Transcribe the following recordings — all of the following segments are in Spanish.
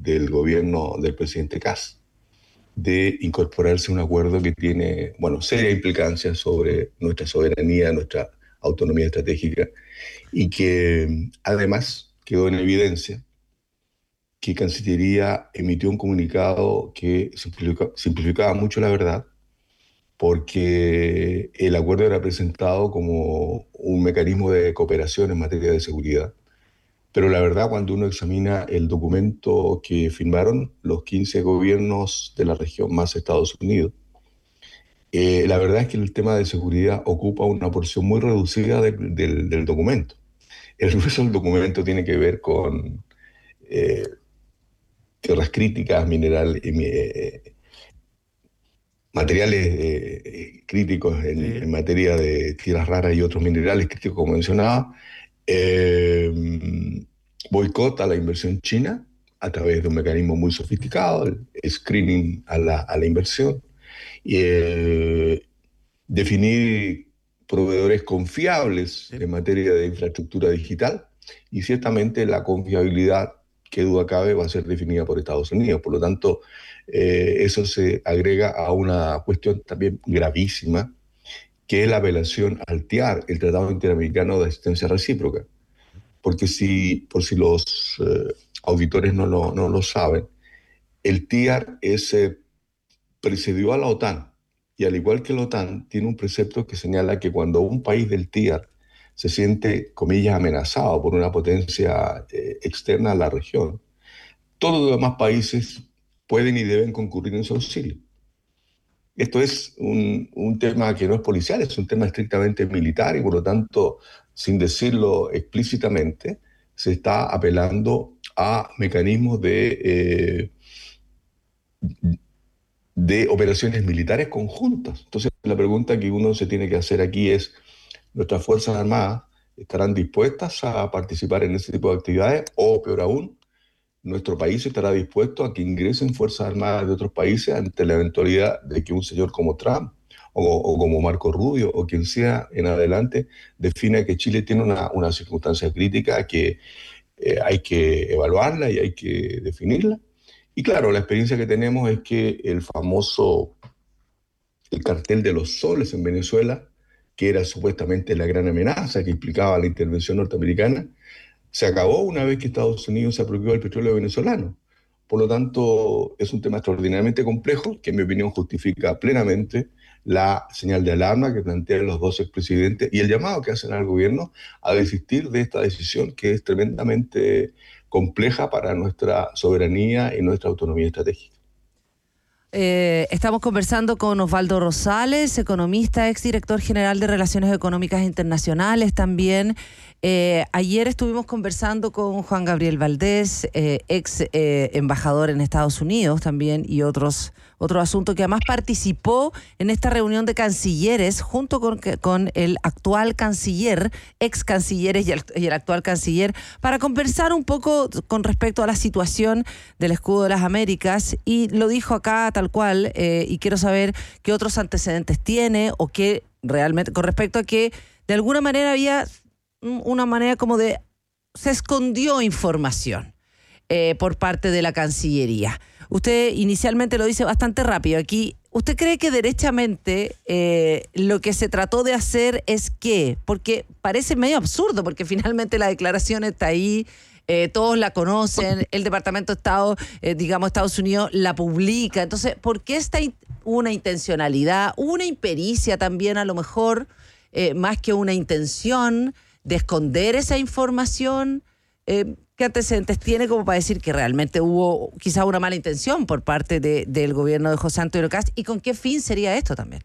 del gobierno del presidente Kast de incorporarse a un acuerdo que tiene, bueno, serias implicancias sobre nuestra soberanía, nuestra autonomía estratégica, y que además quedó en evidencia que Cancillería emitió un comunicado que simplificaba mucho la verdad, porque el acuerdo era presentado como un mecanismo de cooperación en materia de seguridad. Pero la verdad, cuando uno examina el documento que firmaron los 15 gobiernos de la región más Estados Unidos, la verdad es que el tema de seguridad ocupa una porción muy reducida del documento. El grueso del documento tiene que ver con eh, tierras críticas, materiales críticos Sí. en materia de tierras raras y otros minerales críticos, como mencionaba, eh, boicot a la inversión china a través de un mecanismo muy sofisticado, el screening a la inversión, y definir proveedores confiables Sí. en materia de infraestructura digital, y ciertamente la confiabilidad, que duda cabe, va a ser definida por Estados Unidos. Por lo tanto, eso se agrega a una cuestión también gravísima, que es la apelación al TIAR, el Tratado Interamericano de Asistencia Recíproca. Porque por si los auditores no lo saben, el TIAR precedió a la OTAN, y al igual que la OTAN, tiene un precepto que señala que cuando un país del TIAR se siente, comillas, amenazado por una potencia externa a la región, todos los demás países pueden y deben concurrir en su auxilio. Esto es un tema que no es policial, es un tema estrictamente militar, y por lo tanto, sin decirlo explícitamente, se está apelando a mecanismos de operaciones militares conjuntas. Entonces, la pregunta que uno se tiene que hacer aquí es: ¿nuestras Fuerzas Armadas estarán dispuestas a participar en ese tipo de actividades? O, peor aún, ¿nuestro país estará dispuesto a que ingresen Fuerzas Armadas de otros países ante la eventualidad de que un señor como Trump o como Marco Rubio o quien sea en adelante defina que Chile tiene una circunstancia crítica que hay que evaluarla y hay que definirla? Y claro, la experiencia que tenemos es que el cartel de los soles en Venezuela, que era supuestamente la gran amenaza que implicaba la intervención norteamericana, se acabó una vez que Estados Unidos se apropió del petróleo venezolano. Por lo tanto, es un tema extraordinariamente complejo que, en mi opinión, justifica plenamente la señal de alarma que plantean los dos expresidentes y el llamado que hacen al gobierno a desistir de esta decisión, que es tremendamente compleja para nuestra soberanía y nuestra autonomía estratégica. Estamos conversando con Osvaldo Rosales, economista, exdirector general de Relaciones Económicas Internacionales también. Ayer estuvimos conversando con Juan Gabriel Valdés, ex embajador en Estados Unidos también, y otro asunto, que además participó en esta reunión de cancilleres junto con el actual canciller, ex cancilleres y el actual canciller, para conversar un poco con respecto a la situación del escudo de las Américas, y lo dijo acá tal cual, y quiero saber qué otros antecedentes tiene, o qué realmente, con respecto a que de alguna manera había una manera como de, se escondió información por parte de la Cancillería. Usted inicialmente lo dice bastante rápido aquí. ¿Usted cree que derechamente lo que se trató de hacer es qué? Porque parece medio absurdo, porque finalmente la declaración está ahí, todos la conocen, el Departamento de Estado, digamos, Estados Unidos la publica. Entonces, ¿por qué una intencionalidad, una impericia también a lo mejor, más que una intención de esconder esa información? ¿Qué antecedentes tiene como para decir que realmente hubo quizá una mala intención por parte del gobierno de José Antonio Kast? ¿Y con qué fin sería esto también?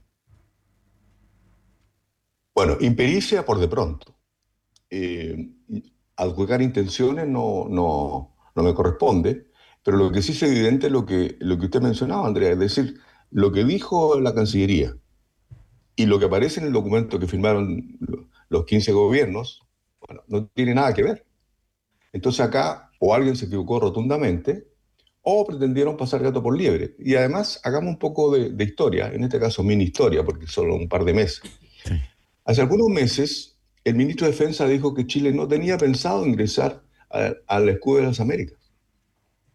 Bueno, impericia por de pronto. Eh, Adjudicar intenciones no me corresponde, pero lo que sí es evidente es lo que usted mencionaba, Andrea, es decir, lo que dijo la Cancillería y lo que aparece en el documento que firmaron los 15 gobiernos, bueno, no tiene nada que ver. Entonces acá o alguien se equivocó rotundamente o pretendieron pasar gato por liebre. Y además, hagamos un poco de historia, en este caso mini historia, porque solo un par de meses. Sí. Hace algunos meses, el ministro de Defensa dijo que Chile no tenía pensado ingresar al escudo de las Américas.